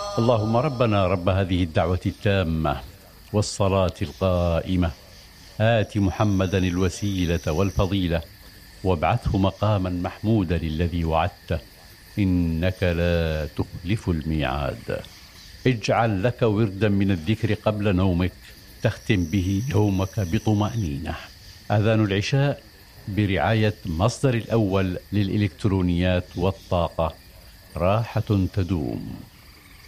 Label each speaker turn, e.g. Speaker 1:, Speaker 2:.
Speaker 1: اللهم ربنا رب هذه الدعوة التامة والصلاة القائمة، آت محمدا الوسيلة والفضيلة وابعثه مقاما محمودا الذي وعدته، إنك لا تخلف الميعاد. اجعل لك وردا من الذكر قبل نومك تختم به يومك بطمأنينة. أذان العشاء برعاية مصدر الأول للإلكترونيات والطاقة، راحة تدوم.